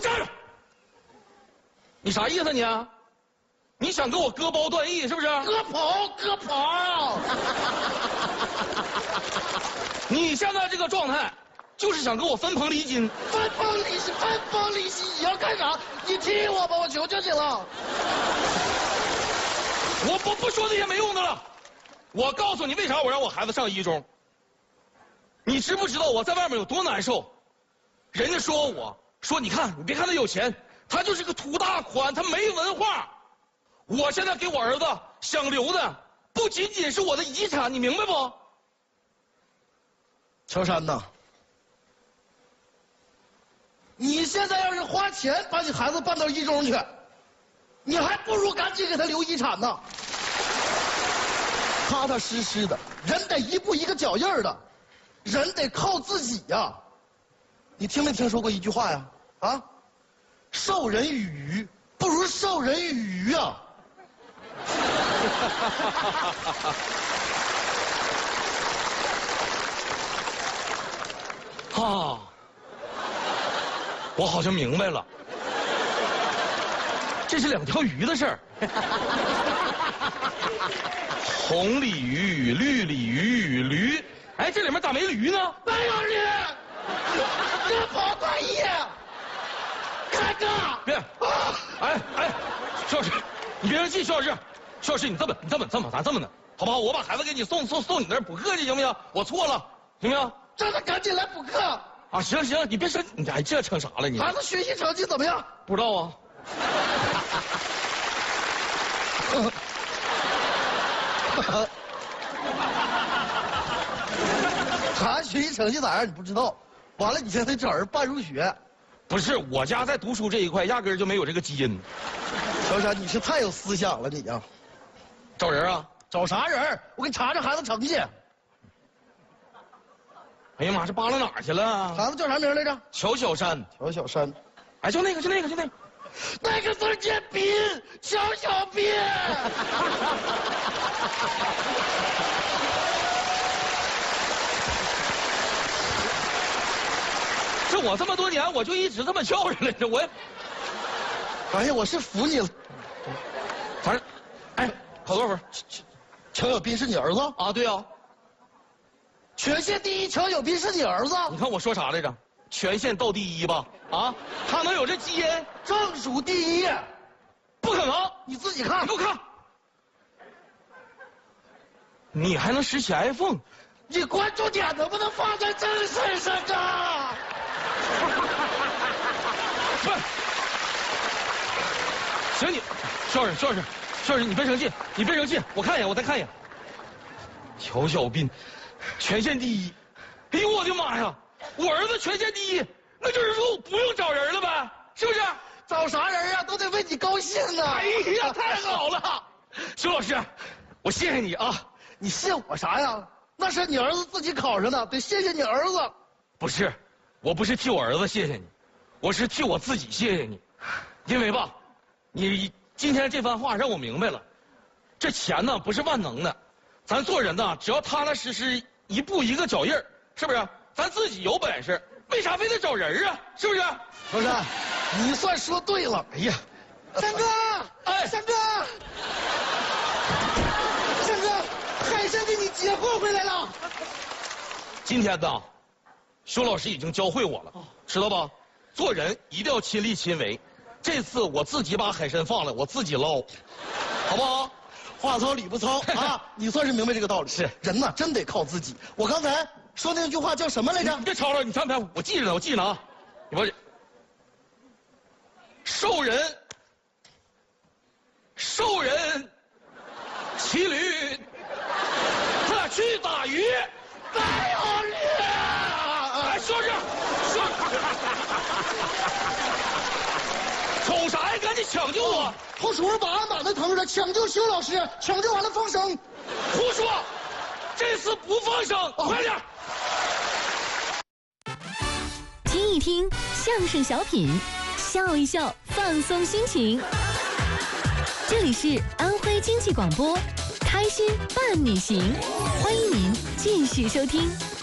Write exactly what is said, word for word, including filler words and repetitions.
站着！你啥意思你啊？你想跟我割包断义是不是？ 割跑，割跑！ 你现在这个状态，就是想跟我分崩离析。 分崩离析，分崩离析！你要干啥？你踢我吧，我求求你了！ 我不不说那些没用的了。我告诉你，为啥我让我孩子上一中？你知不知道我在外面有多难受？人家说我说，你看，你别看他有钱，他就是个土大款，他没文化。我现在给我儿子想留的，不仅仅是我的遗产，你明白不？ 乔山呐，你现在要是花钱把你孩子办到一中去，你还不如赶紧给他留遗产呢。踏踏实实的，人得一步一个脚印儿的，人得靠自己呀。你听没听说过一句话呀？啊，授人以鱼不如授人以渔啊。 啊，我好像明白了，这是两条鱼的事儿。红鲤鱼与绿鲤鱼与驴，哎，这里面咋没驴呢？ 没有驴，割跑断义，开哥， 别，哎哎，徐老师，你别生气，徐老师，徐老师，你这么你这么这么咱这么的，好不好？我把孩子给你送送送你那儿补课去，行不行？我错了，行不行？ 让他赶紧来补课。 啊，行行，你别生，你还这成啥了你？ 孩子学习成绩怎么样？ 不知道啊。 孩子学习成绩咋样？你不知道。完了，你现在找人办入学。 不是，我家在读书这一块压根儿就没有这个基因。 小山，你是太有思想了，你呀、啊！ 找人啊？ 找啥人？我给你查查孩子成绩。 哎呀妈，这扒拉哪儿去了？ 孩子叫啥名来着？ 乔小山。 乔小山。 哎，就那个，就那个，就那个。 那个字念斌，乔小斌。 这我这么多年，我就一直这么叫着来着，我也。 哎呀，我是服你了。 反正，哎，考多少分？ 乔小斌是你儿子啊？对啊。 全县第一，乔小斌是你儿子。 你看我说啥来着？全县倒第一吧？啊，他能有这基因？ 正数第一， 不可能！ 你自己看， 你给我看。你还能拾起 iPhone？ 你关注点能不能放在正事上啊？ 不是，行你，徐老师，徐老师，徐老师，你别生气，你别生气，我看一眼，我再看一眼。乔小斌，全县第一。哎呦我的妈呀！我儿子全县第一，那就是说我不用找人了呗，是不是？ 找啥人啊？都得为你高兴啊！ 哎呀，太好了，徐老师，我谢谢你啊！ 你谢我啥呀？那是你儿子自己考上的，得谢谢你儿子。 不是，我不是替我儿子谢谢你，我是替我自己谢谢你，因为吧，你今天这番话让我明白了，这钱呢不是万能的，咱做人呢只要踏踏实实，一步一个脚印儿，是不是？咱自己有本事，为啥非得找人啊？是不是？ 不是，你算说对了。 哎呀， 山哥， 哎， 山哥，山哥，海参给你接货回来了。 今天呢，修老师已经教会我了，知道吧？做人一定要亲力亲为。这次我自己把海参放了，我自己捞，好不好？ 话糙理不糙啊！你算是明白这个道理。 是， 人呐，真得靠自己。我刚才说那句话叫什么来着？ 你别吵吵，你看没看？我记着呢，我记着呢啊！你说，授人，授人骑驴，他去打鱼， 没有驴。 哎，说是说，瞅啥呀？赶紧抢救我！ 后厨是保安把那疼着，抢救修老师，抢救完了放生。 胡说！这次不放生，哦、快点！ 听一听相声小品，笑一笑，放松心情。这里是安徽经济广播，开心伴你行，欢迎您继续收听。